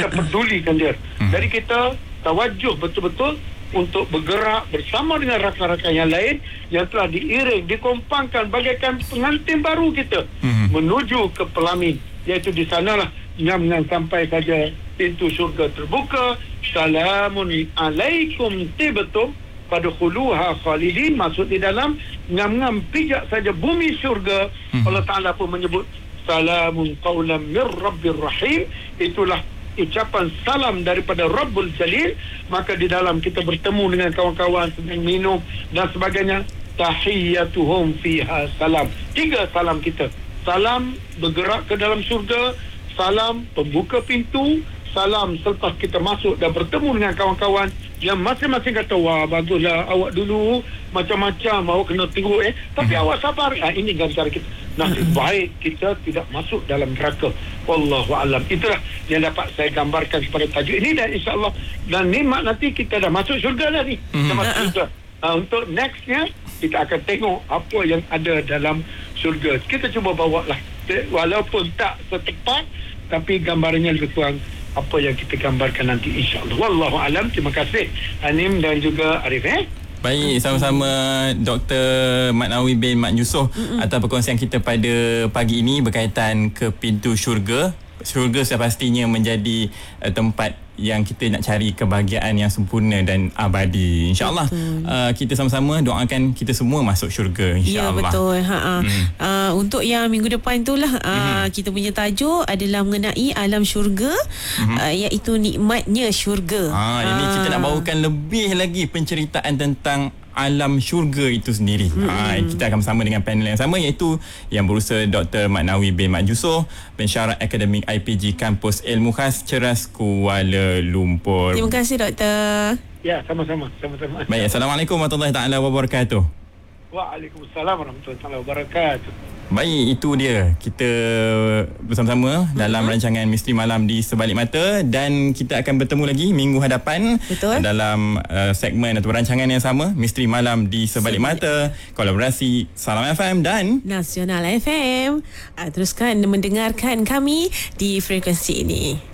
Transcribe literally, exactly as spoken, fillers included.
kita pedulikan dia. Jadi kita tawajuh betul-betul untuk bergerak bersama dengan rakan-rakan yang lain yang telah diiring, dikompangkan bagaikan pengantin baru kita hmm. menuju ke Pelamin, iaitu di sanalah ngam-ngam sampai saja pintu syurga terbuka. Salamun alaikum tibtum fadkhuluha khalidin, masuk di dalam, ngam-ngam pijak saja bumi syurga. hmm. Allah Ta'ala pun menyebut salamun qawlan mir rabbir rahim, itulah ucapan salam daripada Rabbul Jalil. Maka di dalam kita bertemu dengan kawan-kawan, sedang minum dan sebagainya, tahiyyatuhum fiha salam. Tiga salam kita: salam bergerak ke dalam syurga, salam pembuka pintu, salam selepas kita masuk dan bertemu dengan kawan-kawan yang masing-masing kata, wah baguslah awak dulu, macam-macam awak kena teruk eh tapi hmm. awak sabar. Ha, ini cara kita. Nasib baik kita tidak masuk dalam neraka. Wallahu alam. Itulah yang dapat saya gambarkan kepada tajuk ini, dan insya-Allah dan nikmat nanti kita dah masuk syurga dah ni. Kita masuk syurga. Ha, untuk nextnya kita akan tengok apa yang ada dalam syurga. Kita cuba bawalah, walaupun tak setepat tapi gambarannya lebih kurang apa yang kita gambarkan nanti, insya-Allah. Wallahu alam. Terima kasih Hanim dan juga Arif eh. Baik, sama-sama Doktor Mat Nawawi bin Mat Yusof atas perkongsian kita pada pagi ini berkaitan ke pintu syurga. Syurga sepastinya menjadi uh, tempat yang kita nak cari kebahagiaan yang sempurna dan abadi. InsyaAllah uh, kita sama-sama doakan kita semua masuk syurga, insyaAllah. Ya, betul. Ha, hmm. uh, untuk yang minggu depan itulah uh, hmm. kita punya tajuk adalah mengenai alam syurga, hmm. uh, iaitu nikmatnya syurga. Ha, ini kita nak bawakan lebih lagi penceritaan tentang alam syurga itu sendiri. Hmm. Ha, kita akan bersama dengan panel yang sama, iaitu yang berusaha Doktor Mat Nawawi bin Mat Yusof, pensyarah akademik I P G Kampus Ilmu Khas Ceras Kuala Lumpur. Terima kasih Doktor. Ya, sama-sama. Sama-sama. Baik, Assalamualaikum warahmatullahi taala wabarakatuh. Waalaikumsalam warahmatullahi wabarakatuh. Baik, itu dia kita bersama-sama mm-hmm. dalam rancangan Misteri Malam di Sebalik Mata, dan kita akan bertemu lagi minggu hadapan. Betul. Dalam uh, segmen atau rancangan yang sama, Misteri Malam di Sebalik, Sebalik Mata, kolaborasi Salam F M dan Nasional F M. Uh, teruskan mendengarkan kami di frekuensi ini.